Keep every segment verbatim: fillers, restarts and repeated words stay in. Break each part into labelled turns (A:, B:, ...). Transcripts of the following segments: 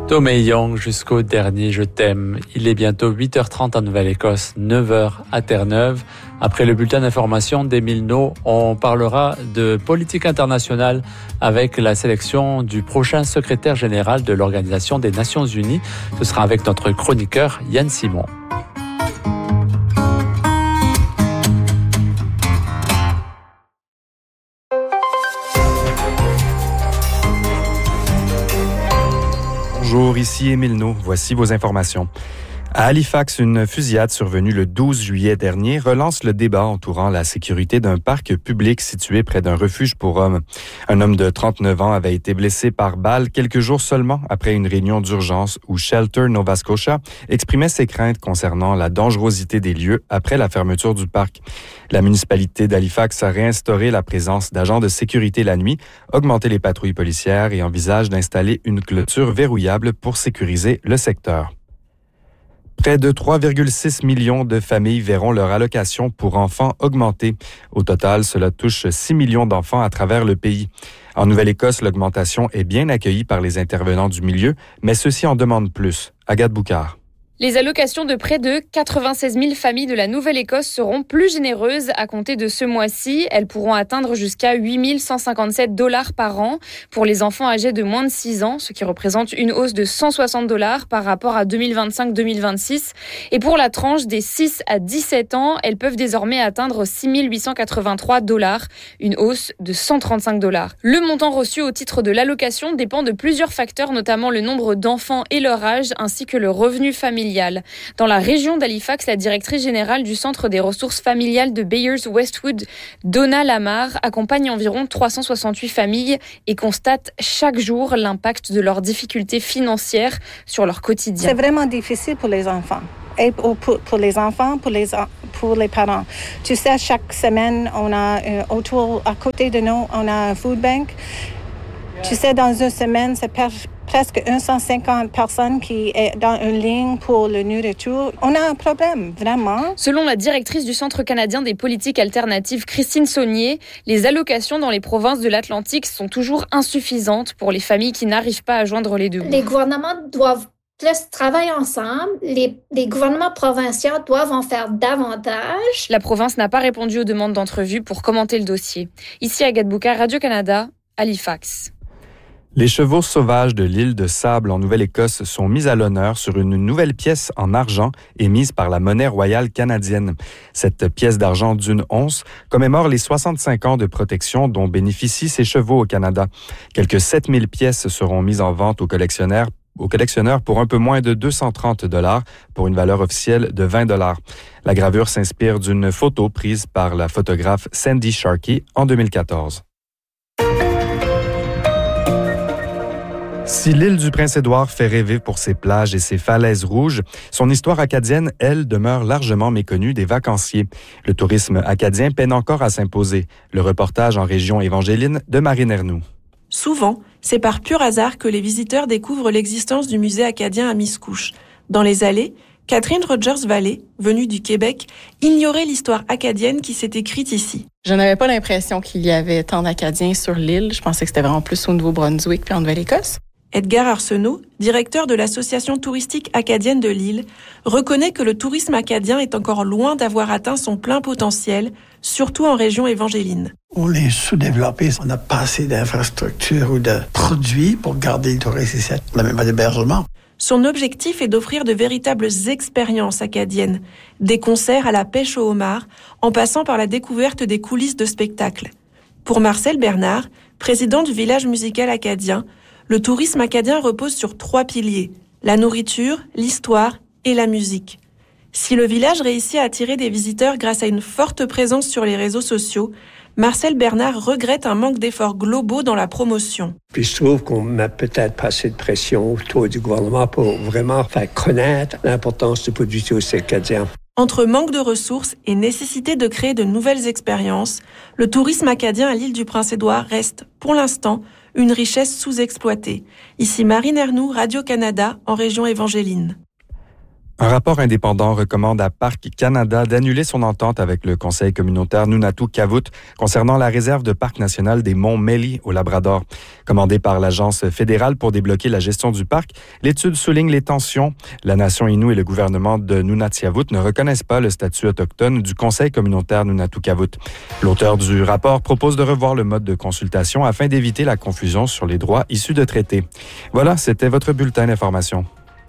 A: Tommy Young jusqu'au dernier Je t'aime. Il est bientôt huit heures trente en Nouvelle-Écosse, neuf heures à Terre-Neuve. Après le bulletin d'information d'Émile No, on parlera de politique internationale avec la sélection du prochain secrétaire général de l'Organisation des Nations Unies. Ce sera avec notre chroniqueur Yann Simon.
B: Bonjour, ici Émile No. Voici vos informations. À Halifax, une fusillade survenue le douze juillet dernier relance le débat entourant la sécurité d'un parc public situé près d'un refuge pour hommes. Un homme de trente-neuf ans avait été blessé par balle quelques jours seulement après une réunion d'urgence où Shelter Nova Scotia exprimait ses craintes concernant la dangerosité des lieux après la fermeture du parc. La municipalité d'Halifax a réinstauré la présence d'agents de sécurité la nuit, augmenté les patrouilles policières et envisage d'installer une clôture verrouillable pour sécuriser le secteur. Près de trois virgule six millions de familles verront leur allocation pour enfants augmenter. Au total, cela touche six millions d'enfants à travers le pays. En Nouvelle-Écosse, l'augmentation est bien accueillie par les intervenants du milieu, mais ceux-ci en demandent plus. Agathe Boucard.
C: Les allocations de près de quatre-vingt-seize mille familles de la Nouvelle-Écosse seront plus généreuses à compter de ce mois-ci. Elles pourront atteindre jusqu'à huit mille cent cinquante-sept dollars par an pour les enfants âgés de moins de six ans, ce qui représente une hausse de cent soixante dollars par rapport à deux mille vingt-cinq deux mille vingt-six. Et pour la tranche des six à dix-sept ans, elles peuvent désormais atteindre six mille huit cent quatre-vingt-trois dollars, une hausse de cent trente-cinq dollars. Le montant reçu au titre de l'allocation dépend de plusieurs facteurs, notamment le nombre d'enfants et leur âge, ainsi que le revenu familial. Dans la région d'Halifax, la directrice générale du Centre des ressources familiales de Bayers-Westwood, Donna Lamar, accompagne environ trois cent soixante-huit familles et constate chaque jour l'impact de leurs difficultés financières sur leur quotidien.
D: C'est vraiment difficile pour les enfants. Et pour, pour, pour les enfants, pour les, pour les parents. Tu sais, chaque semaine, on a euh, autour, à côté de nous, on a un food bank. Tu sais, dans une semaine, c'est per, presque cent cinquante personnes qui sont dans une ligne pour la nourriture. On a un problème, vraiment.
C: Selon la directrice du Centre canadien des politiques alternatives, Christine Saunier, les allocations dans les provinces de l'Atlantique sont toujours insuffisantes pour les familles qui n'arrivent pas à joindre les deux bouts.
E: Les gouvernements doivent plus travailler ensemble. Les, les gouvernements provinciaux doivent en faire davantage.
C: La province n'a pas répondu aux demandes d'entrevue pour commenter le dossier. Ici, Agathe Boucard, Radio-Canada, Halifax.
B: Les chevaux sauvages de l'île de Sable en Nouvelle-Écosse sont mis à l'honneur sur une nouvelle pièce en argent émise par la monnaie royale canadienne. Cette pièce d'argent d'une once commémore les soixante-cinq ans de protection dont bénéficient ces chevaux au Canada. Quelques sept mille pièces seront mises en vente aux collectionneurs aux collectionneurs pour un peu moins de deux cent trente dollars pour une valeur officielle de vingt dollars. La gravure s'inspire d'une photo prise par la photographe Sandy Sharkey en deux mille quatorze. Si l'île du Prince-Édouard fait rêver pour ses plages et ses falaises rouges, son histoire acadienne, elle, demeure largement méconnue des vacanciers. Le tourisme acadien peine encore à s'imposer. Le reportage en région évangéline de Marine Ernoux.
F: Souvent, c'est par pur hasard que les visiteurs découvrent l'existence du musée acadien à Miscouche. Dans les allées, Catherine Rogers-Vallée, venue du Québec, ignorait l'histoire acadienne qui s'est écrite ici.
G: Je n'avais pas l'impression qu'il y avait tant d'Acadiens sur l'île. Je pensais que c'était vraiment plus au Nouveau-Brunswick puis en Nouvelle-Écosse.
F: Edgar Arsenault, directeur de l'Association touristique acadienne de l'île, reconnaît que le tourisme acadien est encore loin d'avoir atteint son plein potentiel, surtout en région évangéline.
H: On est sous-développé, on n'a pas assez d'infrastructures ou de produits pour garder les touristes ici. On n'a même pas d'hébergement.
F: Son objectif est d'offrir de véritables expériences acadiennes, des concerts à la pêche au homard, en passant par la découverte des coulisses de spectacles. Pour Marcel Bernard, président du village musical acadien, le tourisme acadien repose sur trois piliers, la nourriture, l'histoire et la musique. Si le village réussit à attirer des visiteurs grâce à une forte présence sur les réseaux sociaux, Marcel Bernard regrette un manque d'efforts globaux dans la promotion.
I: Puis je trouve qu'on met peut-être pas assez de pression autour du gouvernement pour vraiment faire connaître l'importance du produit touristique acadien.
F: Entre manque de ressources et nécessité de créer de nouvelles expériences, le tourisme acadien à l'île du Prince-Édouard reste, pour l'instant, une richesse sous-exploitée. Ici Marine Ernoux, Radio-Canada, en région évangéline.
B: Un rapport indépendant recommande à Parcs Canada d'annuler son entente avec le conseil communautaire Nunatu-Kavut concernant la réserve de parc national des monts Méli au Labrador. Commandée par l'Agence fédérale pour débloquer la gestion du parc, l'étude souligne les tensions. La nation Innu et le gouvernement de Nunatu-Kavut ne reconnaissent pas le statut autochtone du conseil communautaire Nunatu-Kavut. L'auteur du rapport propose de revoir le mode de consultation afin d'éviter la confusion sur les droits issus de traités. Voilà, c'était votre bulletin d'information.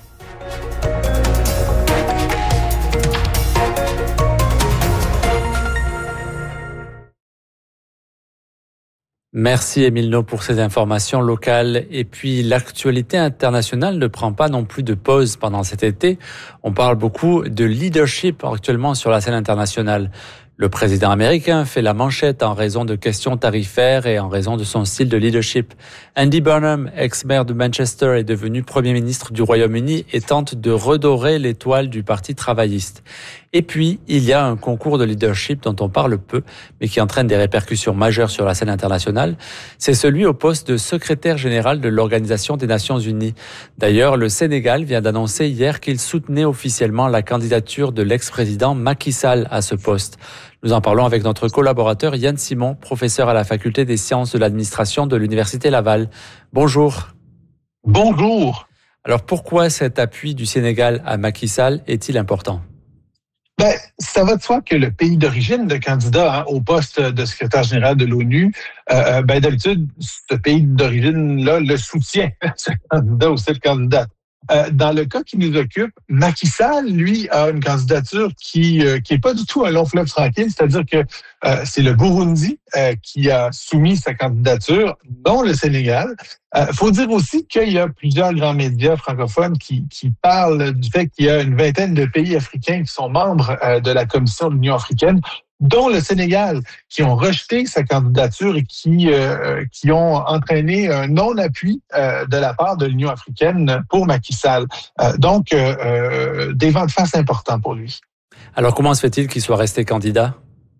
A: Merci Émile No pour ces informations locales. Et puis l'actualité internationale ne prend pas non plus de pause pendant cet été. On parle beaucoup de leadership actuellement sur la scène internationale. Le président américain fait la manchette en raison de questions tarifaires et en raison de son style de leadership. Andy Burnham, ex-maire de Manchester, est devenu Premier ministre du Royaume-Uni et tente de redorer l'étoile du Parti travailliste. Et puis, il y a un concours de leadership dont on parle peu, mais qui entraîne des répercussions majeures sur la scène internationale. C'est celui au poste de secrétaire général de l'Organisation des Nations Unies. D'ailleurs, le Sénégal vient d'annoncer hier qu'il soutenait officiellement la candidature de l'ex-président Macky Sall à ce poste. Nous en parlons avec notre collaborateur Yann Simon, professeur à la Faculté des sciences de l'administration de l'Université Laval. Bonjour.
J: Bonjour.
A: Alors pourquoi cet appui du Sénégal à Macky Sall est-il important?
J: Ben, ça va de soi que le pays d'origine de candidat hein, au poste de secrétaire général de l'ONU, euh, ben d'habitude, ce pays d'origine-là le soutient, ce candidat ou cette candidate. Euh, dans le cas qui nous occupe, Macky Sall, lui, a une candidature qui euh, qui est pas du tout un long fleuve tranquille, c'est-à-dire que euh, c'est le Burundi euh, qui a soumis sa candidature, dont le Sénégal. Il euh, faut dire aussi qu'il y a plusieurs grands médias francophones qui, qui parlent du fait qu'il y a une vingtaine de pays africains qui sont membres euh, de la Commission de l'Union africaine, dont le Sénégal, qui ont rejeté sa candidature et qui euh, qui ont entraîné un non-appui euh, de la part de l'Union africaine pour Macky Sall. Euh, donc, euh, euh, des vents de face importants pour lui.
A: Alors, comment se fait-il qu'il soit resté candidat?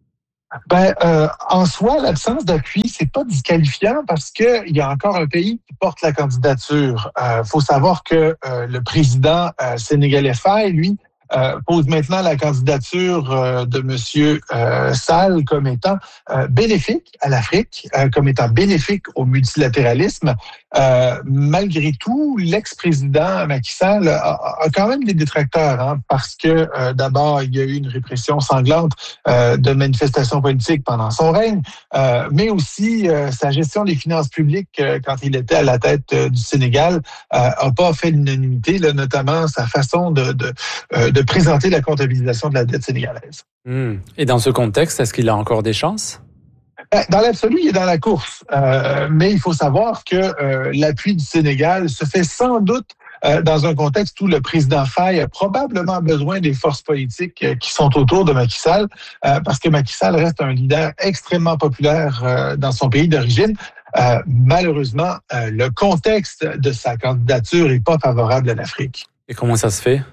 J: Ben, euh, en soi, l'absence d'appui, c'est pas disqualifiant parce que il y a encore un pays qui porte la candidature. Euh, faut savoir que euh, le président euh, sénégalais Faye, lui, Euh, pose maintenant la candidature euh, de Monsieur euh, Sall comme étant euh, bénéfique à l'Afrique, euh, comme étant bénéfique au multilatéralisme. Euh, malgré tout, l'ex-président Macky Sall a, a quand même des détracteurs, hein, parce que euh, d'abord, il y a eu une répression sanglante euh, de manifestations politiques pendant son règne, euh, mais aussi euh, sa gestion des finances publiques euh, quand il était à la tête euh, du Sénégal euh, a pas fait l'unanimité, là, notamment sa façon de, de, euh, de de présenter la comptabilisation de la dette sénégalaise.
A: Mmh. Et dans ce contexte, est-ce qu'il a encore des chances?
J: Dans l'absolu, il est dans la course. Euh, mais il faut savoir que euh, l'appui du Sénégal se fait sans doute euh, dans un contexte où le président Faye a probablement besoin des forces politiques euh, qui sont autour de Macky Sall, euh, parce que Macky Sall reste un leader extrêmement populaire euh, dans son pays d'origine. Euh, malheureusement, euh, le contexte de sa candidature n'est pas favorable à l'Afrique.
A: Et comment ça se fait?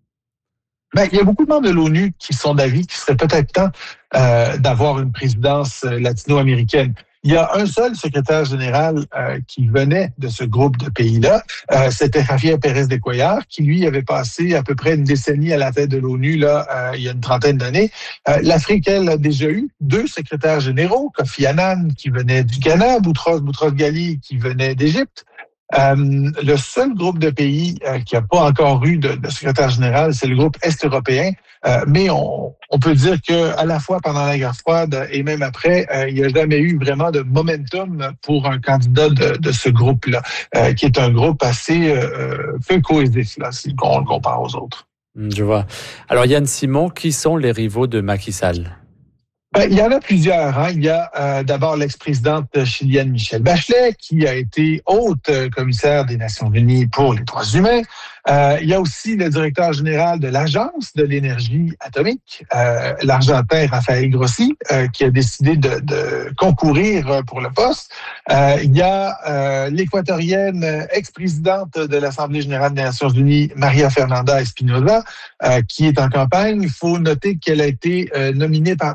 J: Ben, il y a beaucoup de membres de l'ONU qui sont d'avis qu'il serait peut-être temps euh, d'avoir une présidence latino-américaine. Il y a un seul secrétaire général euh, qui venait de ce groupe de pays-là. Euh, c'était Javier Pérez de Cuellar, qui lui avait passé à peu près une décennie à la tête de l'ONU là, euh, il y a une trentaine d'années. Euh, L'Afrique, elle, a déjà eu deux secrétaires généraux, Kofi Annan qui venait du Ghana, Boutros Boutros-Ghali qui venait d'Égypte. Euh, le seul groupe de pays euh, qui n'a pas encore eu de, de secrétaire général, c'est le groupe est-européen. Euh, mais on, on peut dire que à la fois pendant la guerre froide et même après, euh, il n'y a jamais eu vraiment de momentum pour un candidat de, de ce groupe-là, euh, qui est un groupe assez euh, peu cohésif, là, si on le compare aux autres.
A: Je vois. Alors Yann Simon, qui sont les rivaux de Macky Sall?
J: Ben, il y en a plusieurs. Hein. Il y a euh, d'abord l'ex-présidente chilienne Michelle Bachelet, qui a été haute commissaire des Nations Unies pour les droits humains. Euh, il y a aussi le directeur général de l'Agence de l'énergie atomique, euh, l'Argentin Rafael Grossi, euh, qui a décidé de, de concourir pour le poste. Euh, il y a euh, l'équatorienne ex-présidente de l'Assemblée générale des Nations Unies, Maria Fernanda Espinosa, euh, qui est en campagne. Il faut noter qu'elle a été euh, nominée par Antigua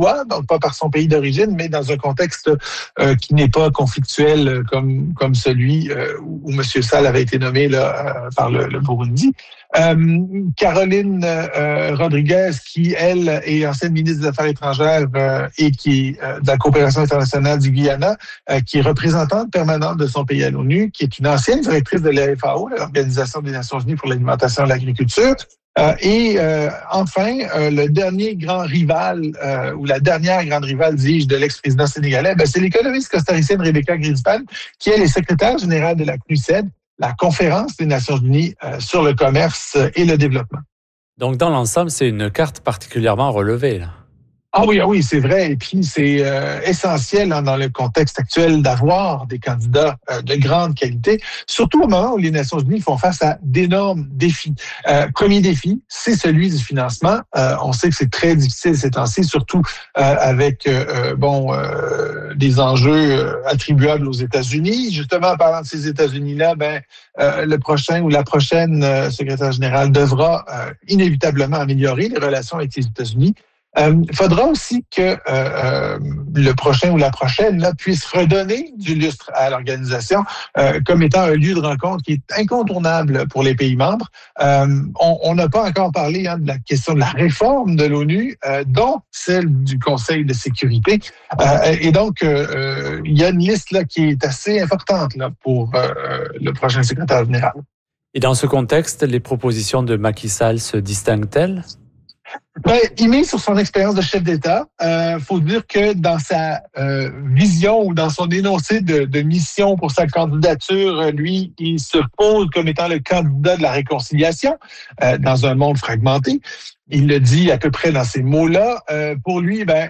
J: doigt, donc pas par son pays d'origine, mais dans un contexte euh, qui n'est pas conflictuel comme comme celui euh, où, où M. Sall avait été nommé là, euh, par le, le Burundi. Euh, Caroline euh, Rodriguez, qui, elle, est ancienne ministre des Affaires étrangères euh, et qui est euh, de la coopération internationale du Guyana, euh, qui est représentante permanente de son pays à l'ONU, qui est une ancienne directrice de l'A F A O, l'Organisation des Nations Unies pour l'alimentation et l'agriculture. Euh, et euh, enfin, euh, le dernier grand rival, euh, ou la dernière grande rivale, dis-je, de l'ex-président sénégalais, ben, c'est l'économiste costaricienne Rebecca Greenspan, qui elle est secrétaire générale de la C N U S E D, la conférence des Nations Unies euh, sur le commerce et le développement.
A: Donc, dans l'ensemble, c'est une carte particulièrement relevée, là.
J: Ah oui, ah oui, c'est vrai. Et puis, c'est euh, essentiel hein, dans le contexte actuel d'avoir des candidats euh, de grande qualité, surtout au moment où les Nations Unies font face à d'énormes défis. Euh, premier défi, c'est celui du financement. Euh, on sait que c'est très difficile ces temps-ci, surtout euh, avec euh, bon euh, des enjeux euh, attribuables aux États-Unis. Justement, en parlant de ces États-Unis-là, ben euh, le prochain ou la prochaine euh, secrétaire générale devra euh, inévitablement améliorer les relations avec les États-Unis. Il euh, faudra aussi que euh, euh, le prochain ou la prochaine là, puisse redonner du lustre à l'organisation euh, comme étant un lieu de rencontre qui est incontournable pour les pays membres. Euh, on n'a pas encore parlé hein, de la question de la réforme de l'ONU, euh, dont celle du Conseil de sécurité. Euh, et donc, euh, il y a une liste là, qui est assez importante là, pour euh, le prochain secrétaire général.
A: Et dans ce contexte, les propositions de Macky Sall se distinguent-elles?
J: Ben, il met sur son expérience de chef d'État. Il euh, faut dire que dans sa euh, vision ou dans son énoncé de, de mission pour sa candidature, lui, il se pose comme étant le candidat de la réconciliation euh, dans un monde fragmenté. Il le dit à peu près dans ces mots-là. Euh, pour lui, ben,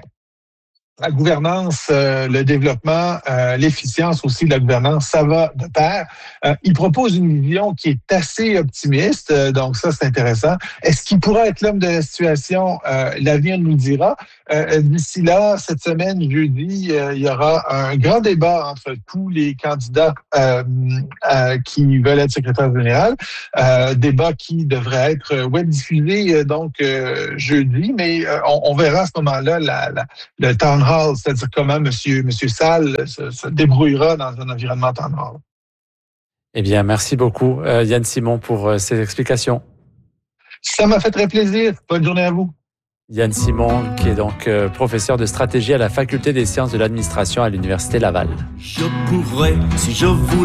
J: la gouvernance, euh, le développement, euh, l'efficience aussi de la gouvernance, ça va de pair. Euh, il propose une vision qui est assez optimiste, euh, donc ça, c'est intéressant. Est-ce qu'il pourra être l'homme de la situation? Euh, l'avenir nous le dira. Euh, d'ici là, cette semaine, jeudi, euh, il y aura un grand débat entre tous les candidats euh, euh, qui veulent être secrétaire général. Euh, débat qui devrait être web diffusé euh, donc euh, jeudi, mais euh, on, on verra à ce moment-là la, la, le town hall, c'est-à-dire comment M. Monsieur Sall se, se débrouillera dans un environnement town hall.
A: Eh bien, merci beaucoup, euh, Yann Simon, pour euh, ces explications.
J: Ça m'a fait très plaisir. Bonne journée à vous.
A: Yann Simon, qui est donc euh, professeur de stratégie à la Faculté des sciences de l'administration à l'Université Laval.
K: Je pourrais, si je voulais.